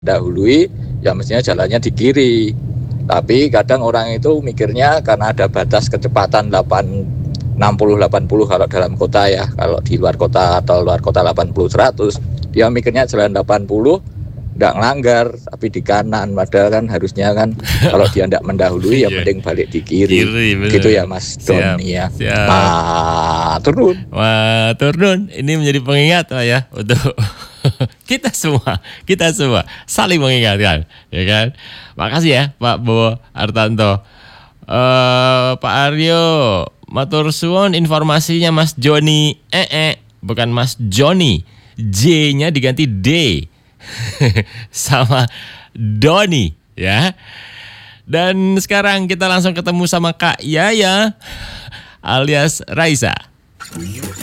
dahului, ya mestinya jalannya di kiri. Tapi kadang orang itu mikirnya karena ada batas kecepatan 60-80 kalau dalam kota ya. Kalau di luar kota atau luar kota 80-100, dia mikirnya jalan 80 nggak ngelanggar, tapi di kanan. Padahal kan harusnya kan kalau dia nggak mendahului ya mending balik di kiri. Gitu ya Mas Don ya. Turun. Wah, turun. Ini menjadi pengingat lah ya untuk kita semua saling mengingatkan, ya kan? Makasih ya Pak Bowo Hartanto. Pak Aryo, matur suwun informasinya Mas Joni. Bukan Mas Joni. J-nya diganti D. Sama Doni, ya. Dan sekarang kita langsung ketemu sama Kak Yaya alias Raisa.